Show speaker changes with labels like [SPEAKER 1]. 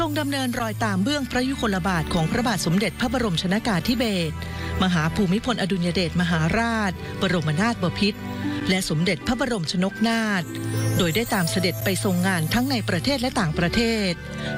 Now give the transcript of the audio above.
[SPEAKER 1] ทรงดำเนินรอยตามเบื้องพระยุคลบาทของพระบาทสมเด็จพระบรมชนกาธิเบศรมหาภูมิพลอดุลยเดชมหาราชบรมนาถบพิตรและสมเด็จพระบรมชนกนาถโดยได้ตามเสด็จไปทรงงานทั้งในประเทศและต่างประเทศ